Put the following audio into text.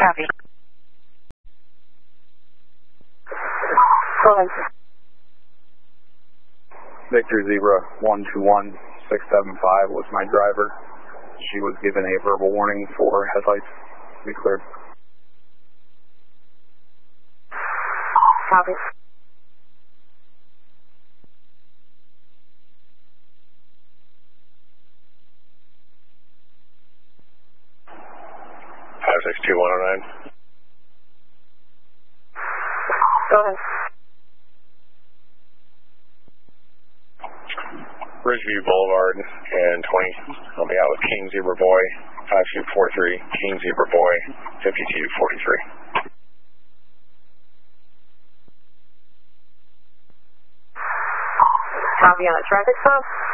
Copy. Go ahead. Victor Zebra 121675 was my driver. She was given a verbal warning for headlights. Be cleared. Copy. Five 62109. Go ahead. Ridgeview Boulevard and 20. I'll be out with King Zebra Boy 5243. King Zebra Boy 5243. Copy on a traffic stop.